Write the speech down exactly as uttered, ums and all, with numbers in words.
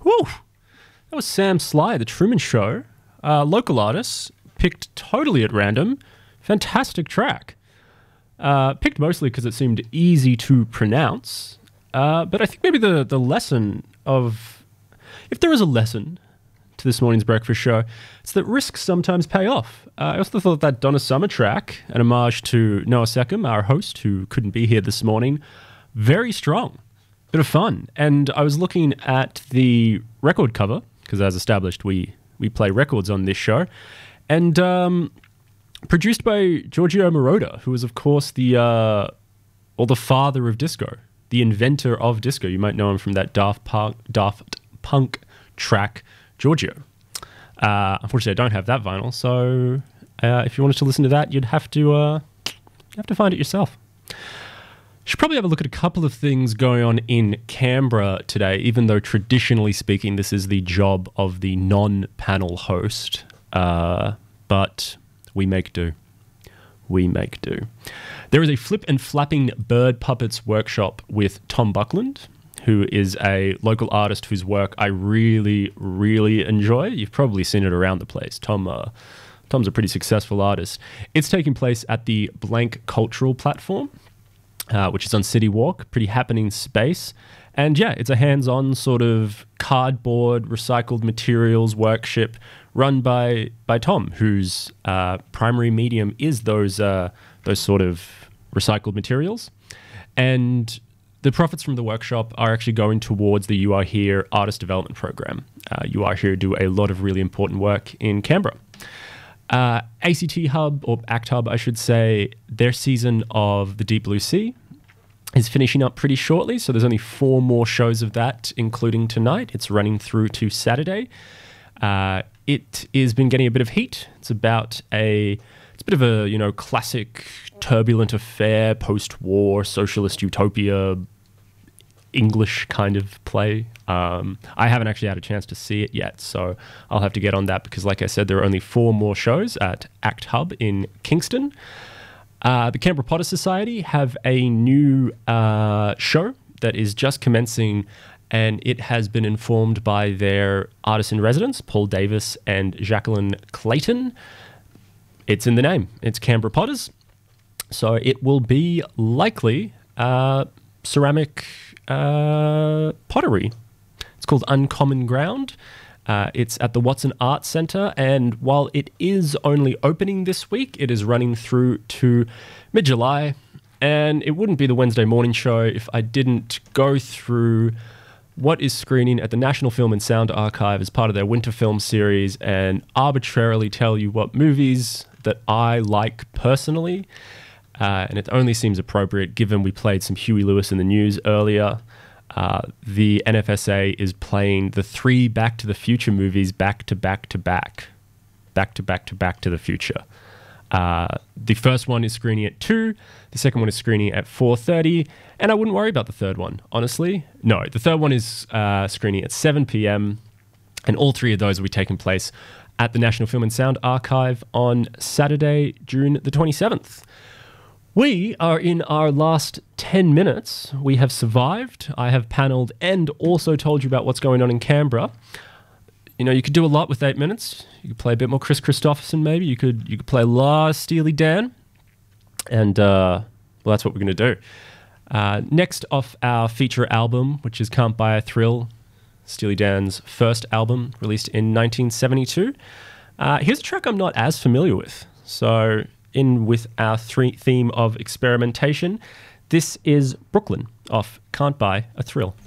Whew. That was Sam Sly, The Truman Show. Uh, local artist, picked totally at random. Fantastic track. Uh, picked mostly because it seemed easy to pronounce. Uh, but I think maybe the, the lesson of... If there is a lesson to this morning's breakfast show, it's that risks sometimes pay off. Uh, I also thought that Donna Summer track, an homage to Noah Seckham, our host, who couldn't be here this morning, very strong. Bit of fun. And I was looking at the record cover, because as established, we, we play records on this show, and um, produced by Giorgio Moroder, who is, of course, the uh, or the father of disco, the inventor of disco. You might know him from that Daft Punk, Daft Punk track, Giorgio. Uh, unfortunately, I don't have that vinyl, so uh, if you wanted to listen to that, you'd have to uh, you have to find it yourself. Should probably have a look at a couple of things going on in Canberra today, even though traditionally speaking, this is the job of the non-panel host. Uh, but we make do. We make do. There is a flip and flapping bird puppets workshop with Tom Buckland, who is a local artist whose work I really, really enjoy. You've probably seen it around the place. Tom, uh, Tom's a pretty successful artist. It's taking place at the Blank Cultural Platform, Uh, which is on City Walk, pretty happening space. And yeah, it's a hands-on sort of cardboard, recycled materials workshop run by by Tom, whose uh, primary medium is those uh, those sort of recycled materials. And the profits from the workshop are actually going towards the You Are Here Artist Development Program. Uh, You Are Here do a lot of really important work in Canberra. Uh, A C T Hub, or ACT Hub, I should say, their season of The Deep Blue Sea is finishing up pretty shortly, so there's only four more shows of that, including tonight. It's running through to Saturday. Uh, it has been getting a bit of heat. It's about a, it's a bit of a, you know, classic turbulent affair, post-war, socialist utopia, English kind of play. Um, I haven't actually had a chance to see it yet, so I'll have to get on that because, like I said, there are only four more shows at ACT Hub in Kingston. Uh, the Canberra Potter Society have a new uh, show that is just commencing, and it has been informed by their artist-in-residence, Paul Davis and Jacqueline Clayton. It's in the name. It's Canberra Potters. So it will be likely uh, ceramic uh, pottery. It's called Uncommon Ground. Uh, it's at the Watson Arts Centre, and while it is only opening this week, it is running through to mid-July, and it wouldn't be the Wednesday morning show if I didn't go through what is screening at the National Film and Sound Archive as part of their winter film series and arbitrarily tell you what movies that I like personally. Uh, and it only seems appropriate given we played some Huey Lewis in the News earlier. Uh, the N F S A is playing the three Back to the Future movies back to back to back. Back to back to back to the future. Uh, the first one is screening at two. The second one is screening at four thirty. And I wouldn't worry about the third one, honestly. No, the third one is uh, screening at seven p.m. And all three of those will be taking place at the National Film and Sound Archive on Saturday, June the twenty-seventh. We are in our last ten minutes. We have survived. I have panelled and also told you about what's going on in Canberra. You know, you could do a lot with eight minutes. You could play a bit more Chris Christopherson, maybe. You could you could play a lot of Steely Dan. And, uh, well, that's what we're going to do. Uh, next off our feature album, which is Can't Buy a Thrill, Steely Dan's first album, released in nineteen seventy-two. Uh, here's a track I'm not as familiar with. So... in with our three theme of experimentation. This is Brooklyn off Can't Buy a Thrill.